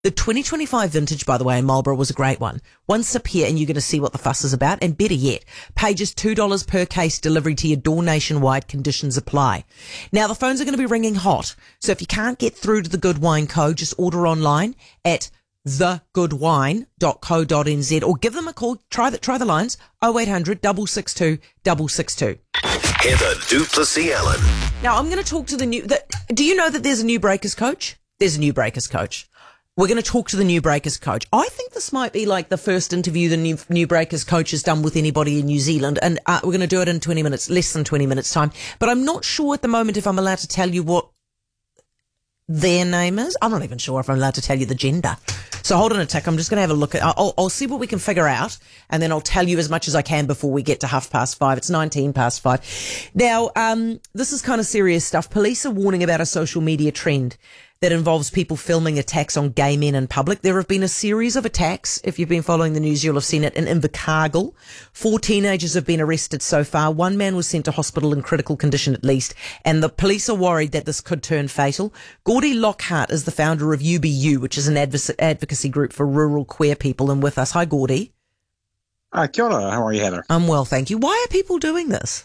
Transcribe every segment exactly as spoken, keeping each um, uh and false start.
The twenty twenty-five vintage, by the way, in Marlborough was a great one. One sip here and you're going to see what the fuss is about. And better yet, pay just two dollars per case delivery to your door nationwide. Conditions apply. Now, the phones are going to be ringing hot. So if you can't get through to the Good Wine Co., just order online at the good wine dot co dot n z or give them a call. Try the, try the lines, oh eight hundred, six six two, six six two. Heather du Plessis-Allen. Now, I'm going to talk to the new... The, do you know that there's a new Breakers coach? There's a new Breakers coach. We're going to talk to the new Breakers coach. I think this might be like the first interview the new new Breakers coach has done with anybody in New Zealand, and uh, we're going to do it in twenty minutes, less than twenty minutes time. But I'm not sure at the moment if I'm allowed to tell you what their name is. I'm not even sure if I'm allowed to tell you the gender. So hold on a tick. I'm just going to have a look at, I'll, I'll see what we can figure out, and then I'll tell you as much as I can before we get to half past five. It's nineteen past five. Now, um, this is kind of serious stuff. Police are warning about a social media trend that involves people filming attacks on gay men in public. There have been a series of attacks. If you've been following the news, you'll have seen it in Invercargill. Four teenagers have been arrested so far. One man was sent to hospital in critical condition at least, and the police are worried that this could turn fatal. Gordy Lockhart is the founder of U B U, which is an advoc- advocacy group for rural queer people, and with us. Hi, Gordy. Hi, kia ora. How are you, Heather? I'm well, thank you. Why are people doing this?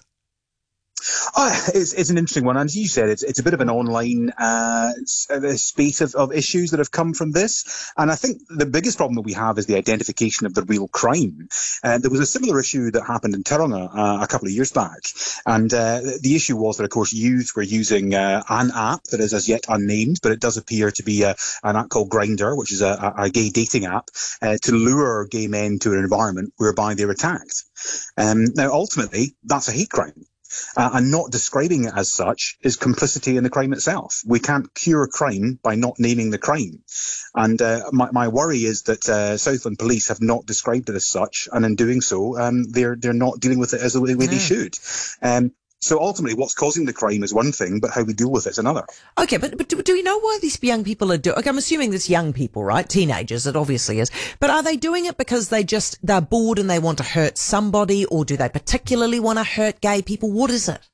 Oh, it's, it's an interesting one. As you said, it's, it's a bit of an online uh, space of, of issues that have come from this. And I think the biggest problem that we have is the identification of the real crime. Uh, there was a similar issue that happened in Tauranga uh, a couple of years back. And uh, the issue was that, of course, youth were using uh, an app that is as yet unnamed, but it does appear to be a, an app called Grindr, which is a, a gay dating app, uh, to lure gay men to an environment whereby they're attacked. Um, now, ultimately, that's a hate crime. Uh, and not describing it as such is complicity in the crime itself. We can't cure crime by not naming the crime. And uh, my, my worry is that uh, Southland Police have not described it as such, and in doing so, um, they're they're not dealing with it as the way mm. they should. Um, So ultimately, what's causing the crime is one thing, but how we deal with it is another. Okay, but, but do, do we know why these young people are doing? Okay, I'm assuming it's young people, right? Teenagers, it obviously is. But are they doing it because they just, they're bored and they want to hurt somebody, or do they particularly want to hurt gay people? What is it?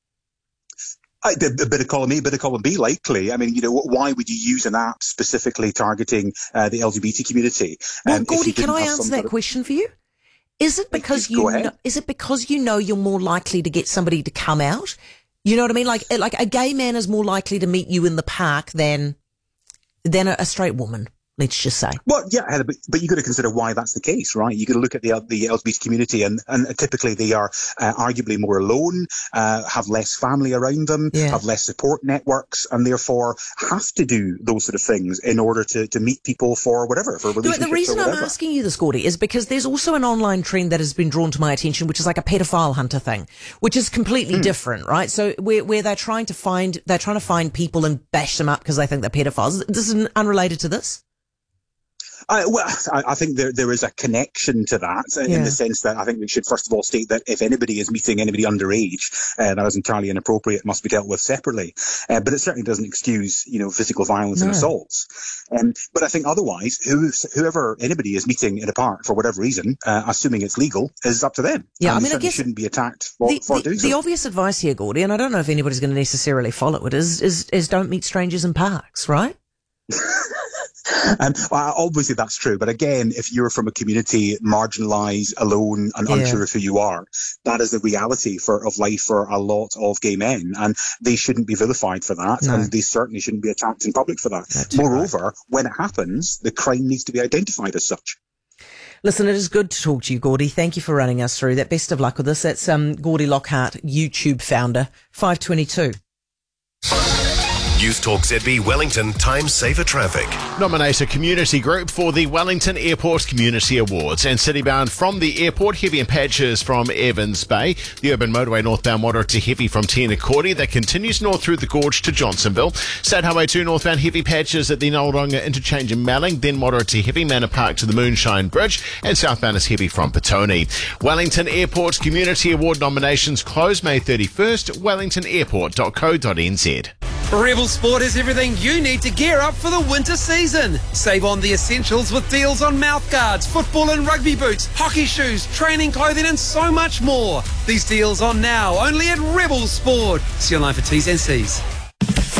I, a bit of column A, a bit of column B, likely. I mean, you know, why would you use an app specifically targeting uh, the L G B T community? Well, um, Gordy, can I answer that question for you? Is it because you know, is it because you know you're more likely to get somebody to come out? You know what I mean? Like like a gay man is more likely to meet you in the park than than a, a straight woman. Let's just say. Well, yeah, Heather, but, but you've got to consider why that's the case, right? You've got to look at the, the L G B T community, and, and typically they are uh, arguably more alone, uh, have less family around them, yeah. have less support networks, and therefore have to do those sort of things in order to, to meet people for whatever, for relationships. No, the reason or I'm asking you this, Gordy, is because there's also an online trend that has been drawn to my attention, which is like a pedophile hunter thing, which is completely mm. different, right? So where, where they're trying to find, they're trying to find people and bash them up because they think they're pedophiles. This is unrelated to this? I, well, I, I think there there is a connection to that uh, yeah. in the sense that I think we should first of all state that if anybody is meeting anybody underage, uh, that is entirely inappropriate, must be dealt with separately. Uh, but it certainly doesn't excuse, you know, physical violence no. and assaults. Um, but I think otherwise, who, whoever anybody is meeting in a park for whatever reason, uh, assuming it's legal, is up to them. Yeah, and I mean, I guess shouldn't be attacked for, the, for the, doing so. The obvious advice here, Gordy, and I don't know if anybody's going to necessarily follow it, is is is don't meet strangers in parks, right? Um, well, obviously that's true, but again, if you're from a community marginalised, alone, and yeah. unsure of who you are, that is the reality for of life for a lot of gay men, and they shouldn't be vilified for that, no. and they certainly shouldn't be attacked in public for that. That's Moreover, right. when it happens, the crime needs to be identified as such. Listen, it is good to talk to you, Gordy. Thank you for running us through that. Best of luck with this. That's um, Gordy Lockhart, YouTube founder, five twenty-two. Youth Talk Z B Wellington Time Saver Traffic. Nominate a community group for the Wellington Airport Community Awards. And citybound from the airport, heavy in patches from Evans Bay. The urban motorway northbound moderate to heavy from Tianakori that continues north through the gorge to Johnsonville. State Highway two northbound heavy patches at the Noldonga interchange in Malling. Then moderate to heavy Manor Park to the Moonshine Bridge. And southbound is heavy from Petone. Wellington Airport Community Award nominations close May thirty-first. wellington airport dot co dot n z. Rebel Sport has everything you need to gear up for the winter season. Save on the essentials with deals on mouthguards, football and rugby boots, hockey shoes, training clothing and so much more. These deals on now only at Rebel Sport. See online for T's and C's.